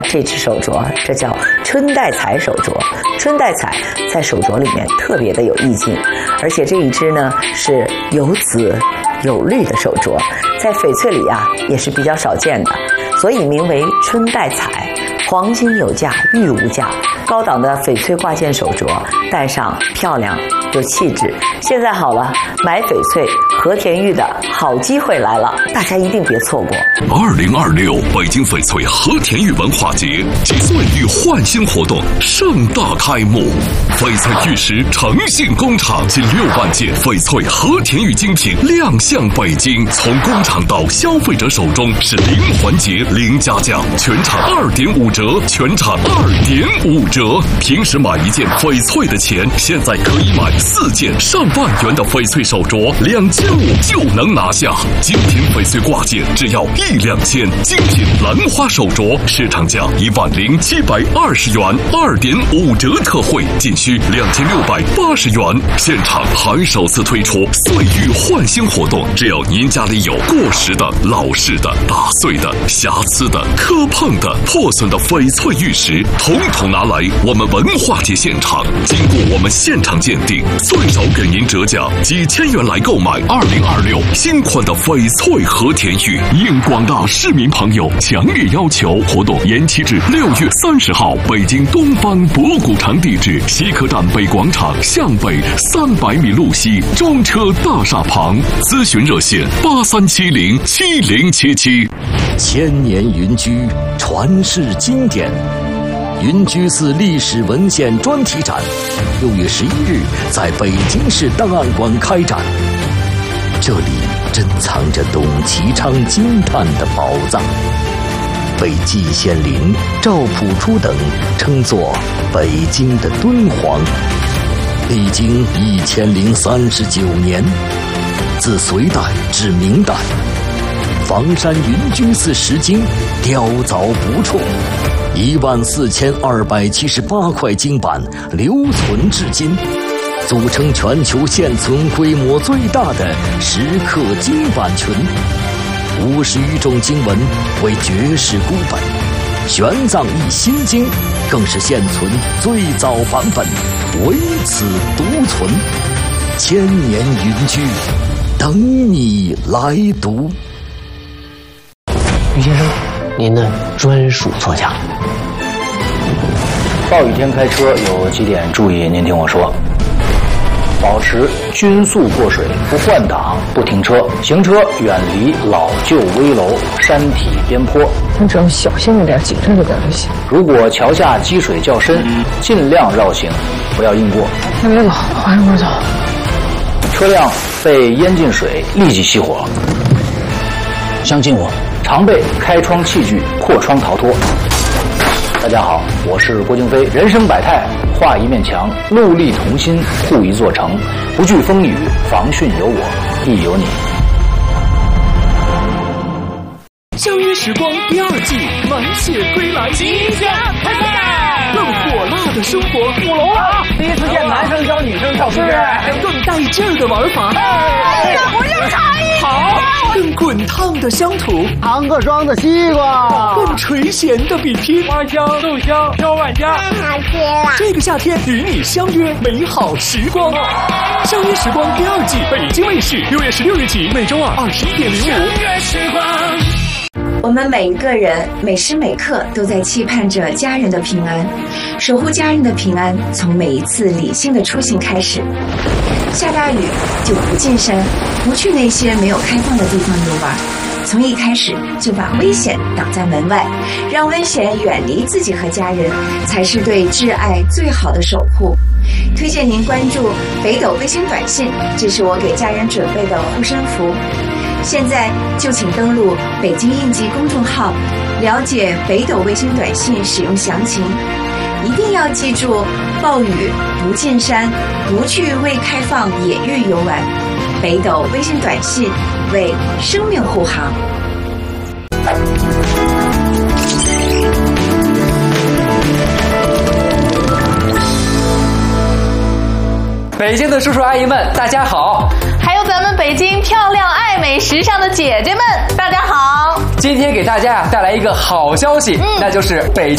这支手镯，这叫春带彩手镯。春带彩在手镯里面特别的有意境，而且这一支呢是有紫有绿的手镯，在翡翠里啊也是比较少见的，所以名为春带彩。黄金有价，玉无价。高档的翡翠挂件手镯，戴上漂亮有气质。现在好了，买翡翠和田玉的好机会来了，大家一定别错过。 2026北京翡翠和田玉文化节及岁玉焕新活动盛大开幕，翡翠玉石诚信工厂近6万件翡翠和田玉精品亮相北京，从工厂到消费者手中是零环节零加价，全场2.5折，全场2.5折。平时买一件翡翠的钱，现在可以买4件上万元的翡翠手镯，2500就能拿下。精品翡翠挂件只要1-2千，精品兰花手镯市场价10720元，2.5折特惠，仅需2680元。现场还首次推出岁玉焕新活动，只要您家里有过时的、老式的、打碎的、瑕疵的、磕碰的、破损的翡翠玉石，统统拿来我们文化节现场，经过我们现场鉴定，最少给您折价几千元来购买2026新款的翡翠和田玉。应广大市民朋友强烈要求，活动延期至6月30号，北京东方博古城地址西客站北广场向北300米路西中车大厦旁，咨询热线83707077。 千年云居，传世经典。云居寺历史文献专题展6月11日在北京市档案馆开展，这里珍藏着董其昌惊叹的宝藏，被季羡林、赵朴初等称作北京的敦煌。历经1039年，自隋代至明代，房山云居寺石经雕凿不辍，14278块经版留存至今，组成全球现存规模最大的石刻经版群。50余种经文为绝世孤本，玄奘译心经更是现存最早版本，唯此独存。千年云居，等你来读。 于先生，您的专属座驾。 暴雨天开车有几点注意，您听我说。保持均速过水，不换挡，不停车，行车远离老旧危楼、山体边坡。 你只要小心一点，谨慎一点就行。 如果桥下积水较深，尽量绕行，不要硬过。 先别走，缓一会儿走。 车辆被淹进水，立即熄火。 相信我， 常备开窗器具，破窗逃脱。大家好，我是郭京飞。人生百态，画一面墙，戮力同心，护一座城。不惧风雨，防汛有我，亦有你。 相约时光第2季满血归来，即将开赛，更火辣的生活，5楼啊！ 第一次见男生教女生跳出去， 更带劲儿的玩法， 我就差一好，更滚烫的乡土， 堂客装的西瓜， 更垂涎的比拼， 花香、豆香、小万家， 太好吃了！ 这个夏天与你相约美好时光。相约时光第2季，北京卫视6月16日起，每周二21点05。 相约时光。 我们每一个人每时每刻都在期盼着家人的平安，守护家人的平安，从每一次理性的出行开始。下大雨就不进山，不去那些没有开放的地方游玩，从一开始就把危险挡在门外，让危险远离自己和家人，才是对挚爱最好的守护。推荐您关注北斗卫星短信，这是我给家人准备的护身符。现在就请登录北京应急公众号，了解北斗卫星短信使用详情。一定要记住，暴雨不进山，不去未开放野域游玩。北斗卫星短信为生命护航。 北京的叔叔阿姨们，大家好！ 还有咱们北京漂亮、爱美、时尚的姐姐们，大家好！ 今天给大家带来一个好消息，那就是北京